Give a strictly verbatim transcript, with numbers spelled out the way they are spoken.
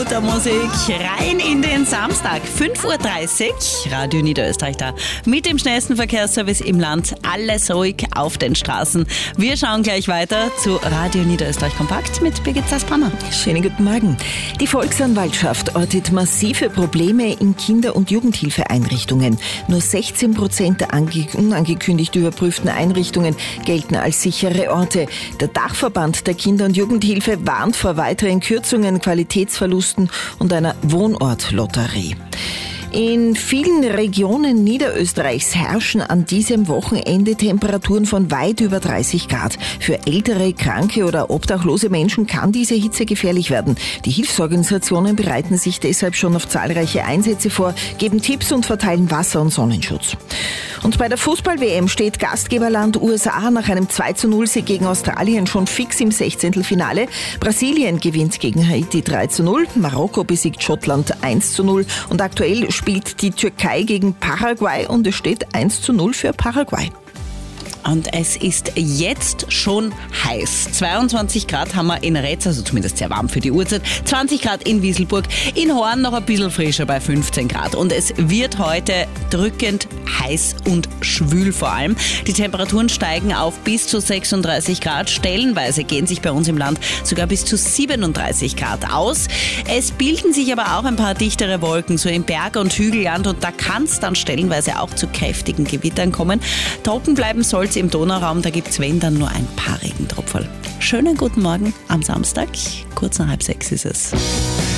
guter Musik rein in den Samstag. fünf Uhr dreißig, Radio Niederösterreich da. Mit dem schnellsten Verkehrsservice im Land. Alles ruhig auf den Straßen. Wir schauen gleich weiter zu Radio Niederösterreich Kompakt mit Birgit Sass-Brammer. Schönen guten Morgen. Die Volksanwaltschaft ortet massive Probleme in Kinder- und Jugendhilfeeinrichtungen. Nur sechzehn Prozent der ange- unangekündigt überprüften Einrichtungen gelten als sichere Orte. Der Dachverband der Kinder- und Jugendhilfe warnt vor weiteren Kürzungen, Qualitätsverlusten und einer Wohnortlotterie. In vielen Regionen Niederösterreichs herrschen an diesem Wochenende Temperaturen von weit über dreißig Grad. Für ältere, kranke oder obdachlose Menschen kann diese Hitze gefährlich werden. Die Hilfsorganisationen bereiten sich deshalb schon auf zahlreiche Einsätze vor, geben Tipps und verteilen Wasser- und Sonnenschutz. Und bei der Fußball-W M steht Gastgeberland U S A nach einem zwei zu null Sieg gegen Australien schon fix im Sechzehntelfinale. Brasilien gewinnt gegen Haiti drei zu null, Marokko besiegt Schottland eins zu null und aktuell spielt die Türkei gegen Paraguay und es steht eins zu null für Paraguay. Und es ist jetzt schon heiß. zweiundzwanzig Grad haben wir in Retz, also zumindest sehr warm für die Uhrzeit. zwanzig Grad in Wieselburg. In Horn noch ein bisschen frischer bei fünfzehn Grad. Und es wird heute drückend heiß und schwül vor allem. Die Temperaturen steigen auf bis zu sechsunddreißig Grad. Stellenweise gehen sich bei uns im Land sogar bis zu siebenunddreißig Grad aus. Es bilden sich aber auch ein paar dichtere Wolken, so im Berg- und Hügelland. Und da kann es dann stellenweise auch zu kräftigen Gewittern kommen. Trocken bleiben soll es im Donauraum, da gibt es wenn dann nur ein paar Regentropferl. Schönen guten Morgen am Samstag, kurz nach halb sechs ist es.